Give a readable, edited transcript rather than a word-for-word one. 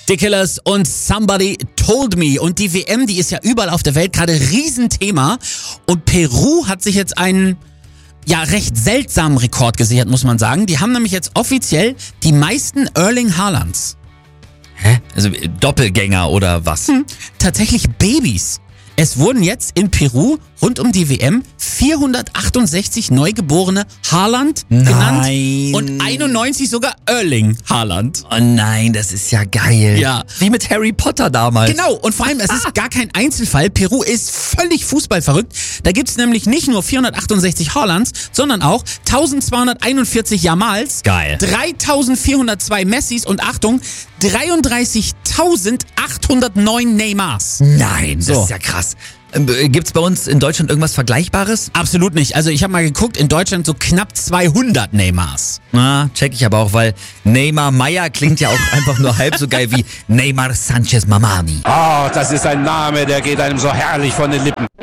The Killers und Somebody Told Me. Und die WM, die ist ja überall auf der Welt gerade Riesenthema. Und Peru hat sich jetzt einen recht seltsamen Rekord gesichert, muss man sagen. Die haben nämlich jetzt offiziell die meisten Erling Haalands. Hä? Also Doppelgänger oder was? Tatsächlich Babys. Es wurden jetzt in Peru rund um die WM 468 Neugeborene Haaland genannt und 91 sogar Erling Haaland. Oh nein, das ist ja geil. Ja. Wie mit Harry Potter damals. Genau, und vor allem, es ist gar kein Einzelfall. Peru ist völlig fußballverrückt. Da gibt's nämlich nicht nur 468 Haalands, sondern auch 1241 Jamals, Geil. 3402 Messis und Achtung, 33.809 Neymars. Nein, das So. ist ja krass. Gibt's bei uns in Deutschland irgendwas Vergleichbares? Absolut nicht. Also ich habe mal geguckt, in Deutschland so knapp 200 Neymars. Check ich aber auch, weil Neymar Meyer klingt ja auch einfach nur halb so geil wie Neymar Sanchez Mamani. Oh, das ist ein Name, der geht einem so herrlich von den Lippen.